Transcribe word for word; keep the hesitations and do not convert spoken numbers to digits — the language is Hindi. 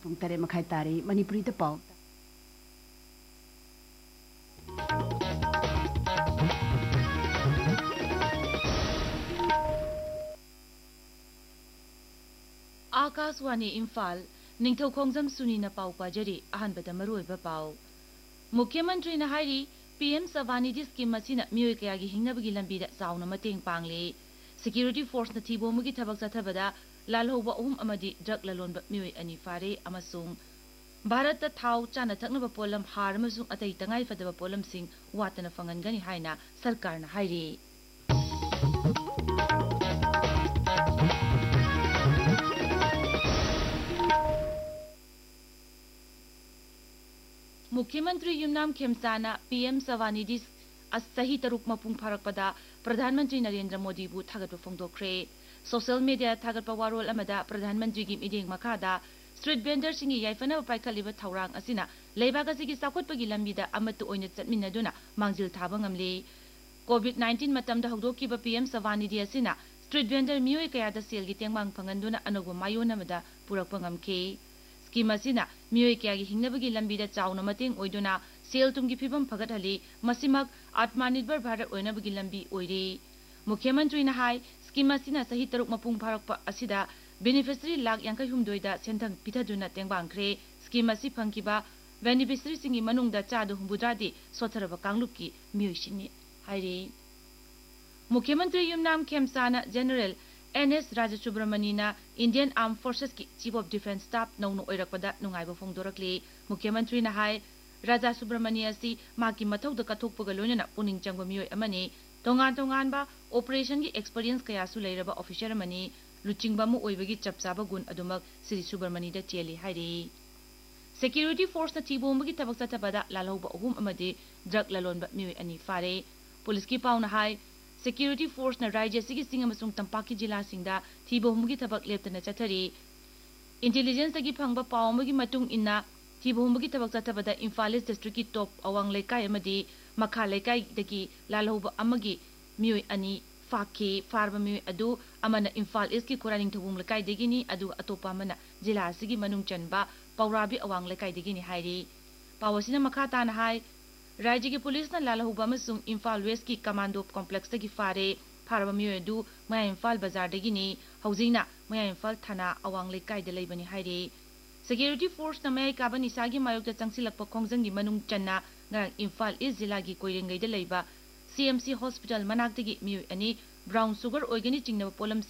ꯄꯨꯡ ꯇꯔꯦꯠ ꯃꯈꯥꯏ ꯇꯥꯔꯤ ꯃꯅꯤꯄꯨꯔꯤꯗ ꯄꯥꯎ आकाशवाणी इम्फाल निंगथौ खोंजम सुनीना पाउ पाजरी अहनबदा मरुइबा पाउ मुख्यमंत्री ना हाइरी PM सवानिधि scheme मसिना मियोय कयागी हिंगनबगी लंबीदा Chowna मतेंग Pangale security force ना थिबोमुगी थबक चथबदा लालहौबा अहुम अमदी ड्रग ललोनबा मियोय अनि फारे अमसुंग भारत थाव चाना थकनबा पोलम हार अमसुंग अतै तंगाई फदबा पोलम सिंग वातना फंगनगनी हाइना सरकार ना हाइरी मुख्यमंत्री युमनाम खेमसाना पीएम सवानिधि असही तरुक मपुंग फारकपदा प्रधानमंत्री नरेंद्र मोदी बु थागत फोंदोखरे सोशल मीडिया थागत वारोल अमदा प्रधानमंत्री की मिदेंग मखादा स्ट्रीट वेंडर सिंगी याइफना पाइखलिबा थौरांग असिना लेबाग असिगी साखोटपगी लंबीदा अमत ओइना चटमिनदुना मांगजिल थाबा ngamle कोविड नाइनटीन मतमदा हौदोकिबा पीएम सवानिधि असिना स्ट्रीट वेंडर मियोय कयादा सेलगी तेंगमांग फंगनदुना अनोगो मायोनमदा पुरकपा ngamke स्कीम असिना मियोय कयागी हिंगनबगी लंबीदा चाउना मतेंग ओइदुना सेल तुमगी फिबम फगतहली मसिमक आत्मनिर्भर भारत ओइनबगी लंबी ओइरे मुख्यमंत्री ना हाई स्कीम असिना सही तरुक मपुंग फारकपा असिदा beneficiary lakh यांkai humdoi da sentang pithaduna tengbangkhre scheme असि फंकिबा बेनिफिशियरी सिंगी मनुंगदा चादु हुंबुद्रादि सोथरबा कांगलुपकी मियोयसिनी हाइरे मुख्यमंत्री Yumnam खेमसाना general NS राजसुब्रमणिना Indian arm forces की चीफ ऑफ डिफेंस स्टाफ नौनो ओइरकपदा नुंगाइबा फोंदोरकले मुख्यमंत्री ना हाय राजा सुब्रमणि असि माकी मथौदा कथोकपगा लोइनना पुनिंग चंगबा मियोय अमने तोंगान तोंगानबा ऑपरेशन की एक्सपीरियंस कयासु लेरबा ऑफिसर अमने लुचिंगबा मु ओइबगी चपचाबा गुण अदुमक श्री सुब्रमणि दा चेली हाइरे सिक्यूरिटी फोर्स ना थिबोमगी थबक चथबदा लालहौबा अहुम अमदे ड्रग ललोनबा मियोय अनि फारे पुलिस की पाउना हाय सिक्यूरिटी फोर्स ना राज्य सिगी सिंग अमसुंग तंपाकी जिला सिंगदा थिबोमगी थबक लेप्तना चथरी इंटेलिजेंस तगी फंगबा पावमगी मतुंग इन्ना थिबोमगी थबक चथबदा इम्फाल ईस्ट डिस्ट्रिक्ट की टॉप अवांग लेकाय अमदी मखा लेकाय दगी लालहौबा अमगी मियोय अनि फाके फारबा मियोय अदु अमना इम्फाल ईस्ट की कोरानिंग थबुंग लेकाय दगिनी अदु अतोपा अमना जिला सिगी मनुंग चनबा पौराबी अवांग लेकाय दगिनी हाइरे पावसिना मखा ताना हाय राज्य की पुलिस ना लालहौबा अमसुंग इम्फाल वेस्ट की कमांडो कॉम्प्लेक्स तगी फारे फारबा मियोय अदु मया इम्फाल बाजार दगिनी हौजिना मया इम्फाल थाना अवांग लेकाय द लेबनी हाइरे सिक्यूरिटी फोर्स ना मया काबा निसागी मायोक्ता चंगसिलकपा खोंगजंगी मनुंग चन्ना ngarang इम्फाल ईस्ट जिला की कोइरेंगै द लेबा सीएमसी हॉस्पिटल मनाक्तगी मियोय अनि ब्राउन सुगर ओइगनी चिंगनबा पोलम